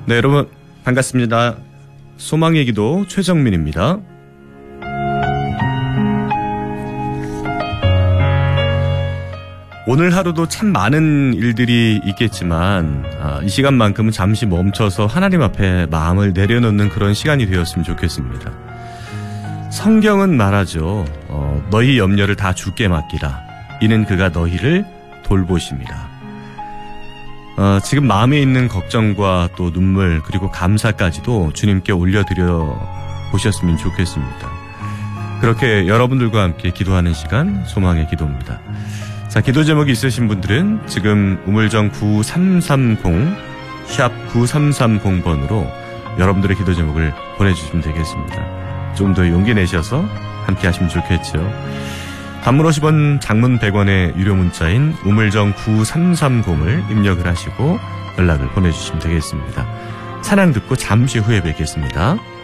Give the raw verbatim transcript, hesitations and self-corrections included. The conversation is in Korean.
네, 여러분 반갑습니다. 소망의 기도 최정민입니다. 오늘 하루도 참 많은 일들이 있겠지만 아, 이 시간만큼은 잠시 멈춰서 하나님 앞에 마음을 내려놓는 그런 시간이 되었으면 좋겠습니다. 성경은 말하죠. 어, 너희 염려를 다 주께 맡기라. 이는 그가 너희를 돌보십니다. 어, 지금 마음에 있는 걱정과 또 눈물 그리고 감사까지도 주님께 올려드려 보셨으면 좋겠습니다. 그렇게 여러분들과 함께 기도하는 시간 소망의 기도입니다. 자, 기도 제목이 있으신 분들은 지금 우물정 구삼삼공 샵 구삼삼공 번으로 여러분들의 기도 제목을 보내주시면 되겠습니다. 좀 더 용기 내셔서 함께 하시면 좋겠죠. 단문 오십 원, 장문 백 원의 유료 문자인 우물정 구삼삼공을 입력을 하시고 연락을 보내주시면 되겠습니다. 찬양 듣고 잠시 후에 뵙겠습니다.